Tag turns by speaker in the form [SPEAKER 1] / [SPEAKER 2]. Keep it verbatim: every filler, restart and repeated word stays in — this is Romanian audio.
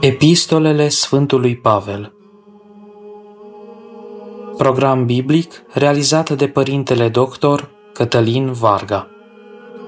[SPEAKER 1] Epistolele Sfântului Pavel. Program biblic realizat de Părintele Doctor Cătălin Varga.